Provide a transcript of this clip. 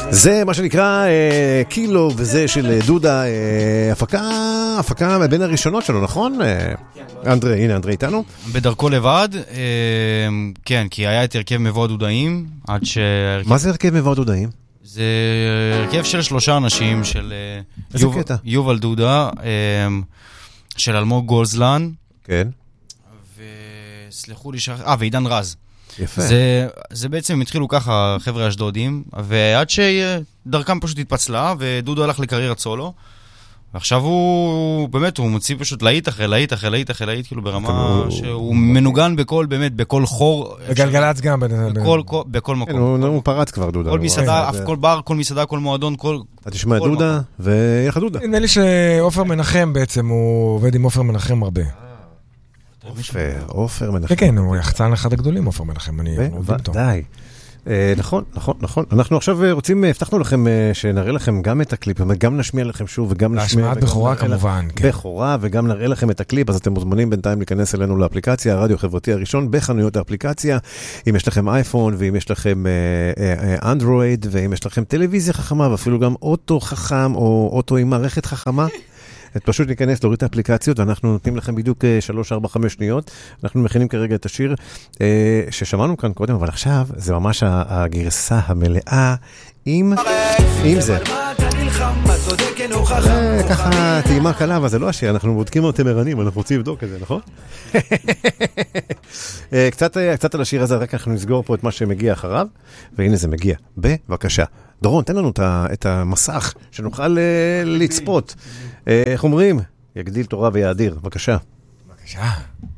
זה מה שנקרא קילו, וזה של דודה, הפקה בין הראשונות שלו, נכון? אנדרי, הנה אנדרי איתנו. בדרכו לבד, כן, כי היה את הרכב מבוא הדודאים, עד ש... מה זה הרכב מבוא הדודאים? זה הרכב של 3 אנשים, של יובל דודה, של אלמוג גולזלן. כן. וסלחו לי ועידן רז. יפה. זה בעצם הם התחילו ככה, חבר'ה אשדודים, ועד שדרכם פשוט התפצלה, ודודו הלך לקריירת סולו, ועכשיו הוא, באמת, הוא מוציא פשוט להיט אחרי להיט אחרי להיט אחרי להיט, כאילו ברמה שהוא מנוגן בכל, באמת, בכל חור. וגלגלץ גם. בכל מקום. הוא פרץ כבר, דודה. כל מסעדה, כל בר, כל מסעדה, כל מועדון, כל... אתה תשמע דודה, ויהיה לך דודה. נראה לי שאופר מנחם בעצם, הוא עובד עם אופר מנחם הרבה. אופר מנחם. כן, הוא יחצן אחד הגדולים, אופר מנחם, אני עובד איתו. די. נכון. אנחנו עכשיו רוצים, הבטחנו לכם שנראה לכם גם את הקליפ, גם נשמיע לכם שוב וגם נשמיע... להשמעת בכורה כמובן. בכורה וגם נראה לכם את הקליפ, אז אתם מוזמנים בינתיים להיכנס אלינו לאפליקציה, הרדיו החברתי הראשון בחנויות האפליקציה, אם יש לכם אייפון ואם יש לכם אנדרואיד ואם יש לכם טלוויזיה חכמה ואפילו גם אוטו חכם או אוטו עם מערכת חכמה. פשוט ניכנס להוריד את האפליקציות, ואנחנו נותנים לכם בדיוק 3-4-5 שניות. אנחנו מכינים כרגע את השיר ששמענו כאן קודם, אבל עכשיו זה ממש הגרסה המלאה עם זה. ככה טעימה קלה, אבל זה לא השיר, אנחנו בודקים אותם ערנים, אנחנו רוצים לבדוק את זה, נכון? קצת על השיר הזה, רק אנחנו נסגור פה את מה שמגיע אחריו, והנה זה מגיע. בבקשה. דורון, תן לנו את המסך, שנוכל לצפות. איך אומרים? יגדיל תורה ויאדיר. בבקשה. בבקשה.